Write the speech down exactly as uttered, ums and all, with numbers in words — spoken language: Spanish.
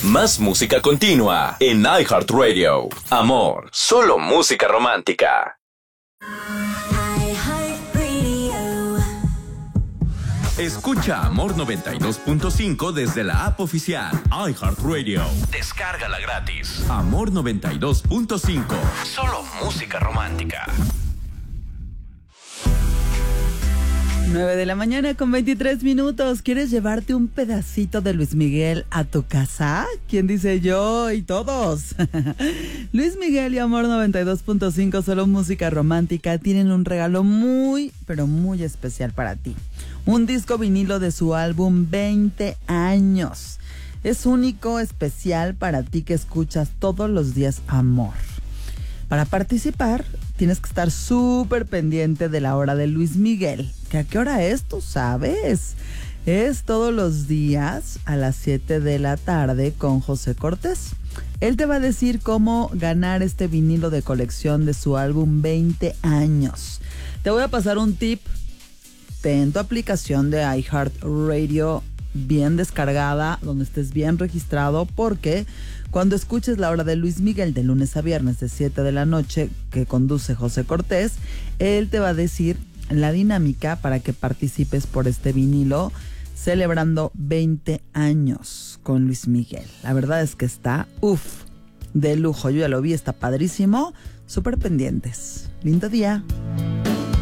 Más música continua en iHeartRadio. Amor, solo música romántica. Escucha Amor noventa y dos punto cinco desde la app oficial iHeartRadio. Descárgala gratis. Amor noventa y dos punto cinco. Solo música romántica. nueve de la mañana con veintitrés minutos. ¿Quieres llevarte un pedacito de Luis Miguel a tu casa? ¿Quién dice yo y todos? Luis Miguel y Amor noventa y dos punto cinco, solo música romántica, tienen un regalo muy, pero muy especial para ti. Un disco vinilo de su álbum veinte años. Es único, especial para ti que escuchas todos los días Amor. Para participar, tienes que estar súper pendiente de la hora de Luis Miguel. ¿Que a qué hora es? Tú sabes. Es todos los días a las siete de la tarde con José Cortés. Él te va a decir cómo ganar este vinilo de colección de su álbum veinte años. Te voy a pasar un tip. Ten tu aplicación de iHeartRadio bien descargada, donde estés bien registrado, porque cuando escuches la hora de Luis Miguel de lunes a viernes de siete de la noche que conduce José Cortés, él te va a decir la dinámica para que participes por este vinilo celebrando veinte años con Luis Miguel. La verdad es que está, uff, de lujo. Yo ya lo vi, está padrísimo. Súper pendientes. Lindo día.